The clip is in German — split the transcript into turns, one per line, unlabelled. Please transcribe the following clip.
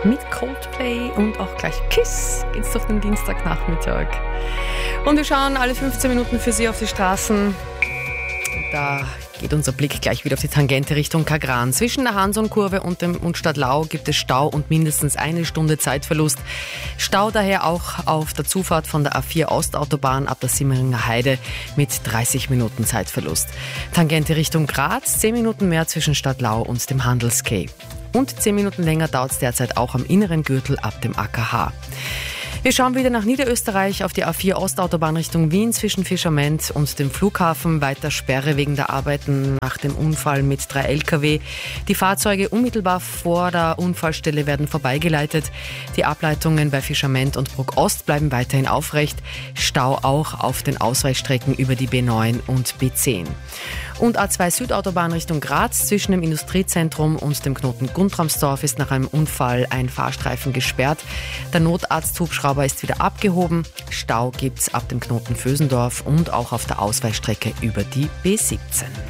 mit Coldplay und auch gleich Kiss geht's auf den Dienstagnachmittag. Und wir schauen alle 15 Minuten für Sie auf die Straßen. Da geht unser Blick gleich wieder auf die Tangente Richtung Kagran. Zwischen der Hanson-Kurve und Stadtlau gibt es Stau und mindestens eine Stunde Zeitverlust. Stau daher auch auf der Zufahrt von der A4 Ostautobahn ab der Simmeringer Heide mit 30 Minuten Zeitverlust. Tangente Richtung Graz, 10 Minuten mehr zwischen Stadtlau und dem Handels-Quai. Und 10 Minuten länger dauert es derzeit auch am inneren Gürtel ab dem AKH. Wir schauen wieder nach Niederösterreich auf die A4 Ostautobahn Richtung Wien zwischen Fischerment und dem Flughafen. Weiter Sperre wegen der Arbeiten nach dem Unfall mit 3 Lkw. Die Fahrzeuge unmittelbar vor der Unfallstelle werden vorbeigeleitet. Die Ableitungen bei Fischerment und Bruck Ost bleiben weiterhin aufrecht. Stau auch auf den Ausweichstrecken über die B9 und B10. Und A2 Südautobahn Richtung Graz zwischen dem Industriezentrum und dem Knoten Guntramsdorf ist nach einem Unfall ein Fahrstreifen gesperrt. Der Notarzthubschrauber ist wieder abgehoben. Stau gibt's ab dem Knoten Vösendorf und auch auf der Ausweichstrecke über die B17.